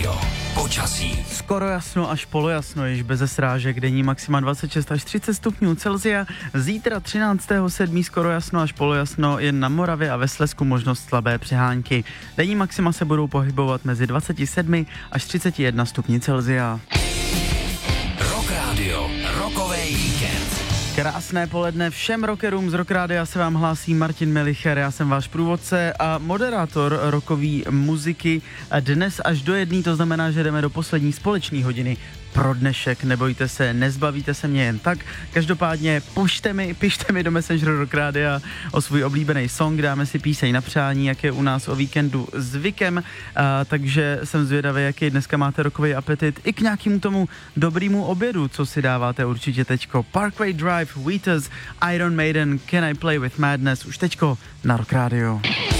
Radio. Počasí. Skoro jasno až polojasno, již beze srážek, denní maxima 26 až 30 stupňů Celsia. Zítra 13.7. skoro jasno až polojasno, jen na Moravě a ve Slezsku možnost slabé přehánky. Denní maxima se budou pohybovat mezi 27 až 31 stupni Celsia. Rock Radio. Rockovej víkend. Krásné poledne všem rockerům z Rock Rádia, se vám hlásí Martin Melicher, já jsem váš průvodce a moderátor rockové muziky. Dnes až do 1, to znamená, že jdeme do poslední společné hodiny pro dnešek, nebojte se, nezbavíte se mě jen tak. Každopádně pište mi do Messengeru Rock Rádia o svůj oblíbený song, dáme si píseň na přání, jak je u nás o víkendu zvykem, takže jsem zvědavý, jaký dneska máte rockový apetit i k nějakému tomu dobrýmu obědu, co si dáváte určitě teďko. Parkway Drive, Wheatus, Iron Maiden, Can I Play With Madness, už teďko na Rock Radio.